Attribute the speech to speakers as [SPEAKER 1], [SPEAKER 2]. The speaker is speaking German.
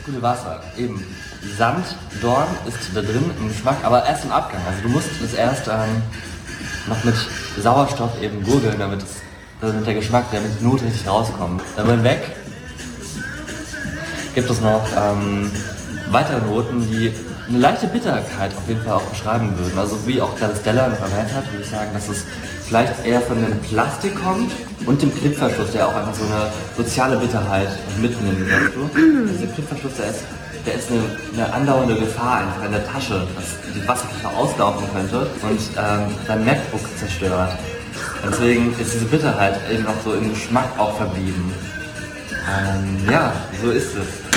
[SPEAKER 1] gute Wasser. Eben. Sand, Dorn ist da drin im Geschmack, aber erst im Abgang. Also du musst es erst noch mit Sauerstoff eben gurgeln, damit der Geschmack, damit die Note richtig rauskommt. Dann weg gibt es noch weitere Noten, die eine leichte Bitterkeit auf jeden Fall auch beschreiben würden. Also wie auch gerade Stella noch erwähnt hat, würde ich sagen, dass es vielleicht eher von dem Plastik kommt und dem Klippverschluss, der auch einfach so eine soziale Bitterheit mitnimmt. Weißt du? Also der Klippverschluss, der ist eine andauernde Gefahr einfach in der Tasche, dass die Wasserflasche auslaufen könnte und dein MacBook zerstört. Deswegen ist diese Bitterheit eben noch so im Geschmack auch verblieben. Ja, so ist es.